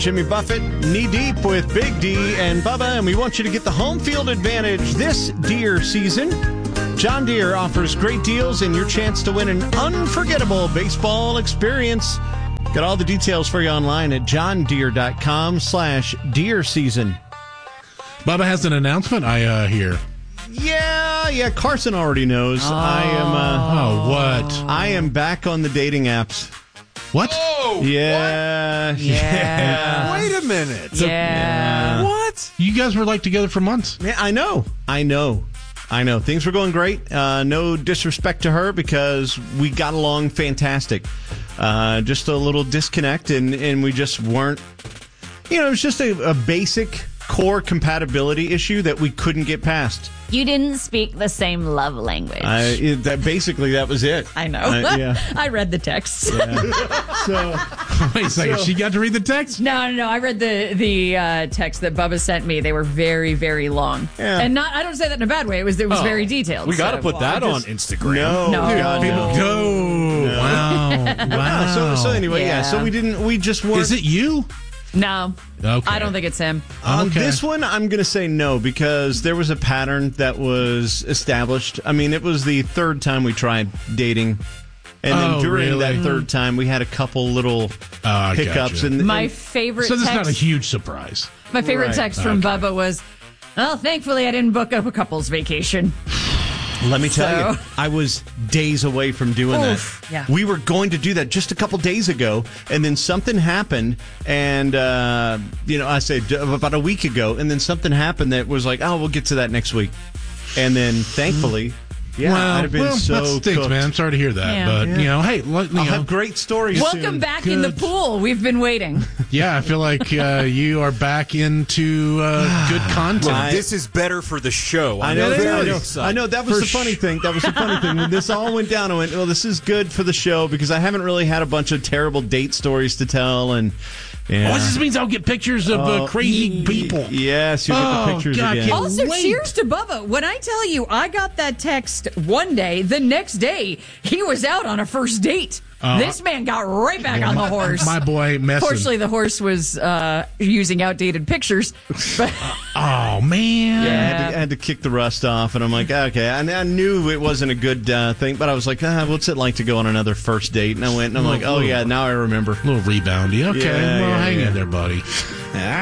Jimmy Buffett, knee deep with Big D and Bubba, and we want you to get the home field advantage this deer season. John Deere offers great deals and your chance to win an unforgettable baseball experience. Got all the details for you online at johndeere.com/deer season. Bubba has an announcement, I hear. Yeah, Carson already knows. What? I am back on the dating apps. What? Oh, Yeah. Wait a minute. Yeah. What? You guys were like together for months. Yeah, I know. Things were going great. No disrespect to her because we got along fantastic. Just a little disconnect, and we just weren't. It was just a basic core compatibility issue that we couldn't get past. You didn't speak the same love language. That was it. I know. Yeah. I read the text. Yeah. So, wait a second. She got to read the text? No. I read the text that Bubba sent me. They were very, very long. Yeah. And I don't say that in a bad way. It was very detailed. We got to put that on Instagram. No. No. Wow. So anyway, so we just weren't. Is it you? No. Okay. I don't think it's him. On this one, I'm going to say no, because there was a pattern that was established. I mean, it was the third time we tried dating. And then during that third time, we had a couple little hiccups. Gotcha. My favorite So this text, is not a huge surprise. My favorite text from Bubba was, "Well, thankfully I didn't book up a couple's vacation." Let me tell you, I was days away from doing that. Yeah. We were going to do that just a couple days ago, and then something happened, and, I said about a week ago, and then something happened that was like, we'll get to that next week. And then, thankfully, I'd have been so that stinks, cooked. man. I'm sorry to hear that. Yeah. But, hey, I'll have great stories Welcome soon. back in the pool. We've been waiting. Yeah, I feel like you are back into good content. This is better for the show. I know. I That was the funny thing. That was the funny thing. When this all went down, I went, well, this is good for the show because I haven't really had a bunch of terrible date stories to tell. And this means I'll get pictures of crazy people. Yes, you'll get the pictures God, again. Also, cheers to Bubba. When I tell you I got that text one day, the next day he was out on a first date. This man got right back on the horse. My boy messing. Fortunately, the horse was using outdated pictures. But oh, man. Yeah, I had to kick the rust off, and I'm like, okay. I knew it wasn't a good thing, but I was like, what's it like to go on another first date? And I went, and I'm like, now I remember. A little reboundy. Okay, hang Yeah. in there, buddy.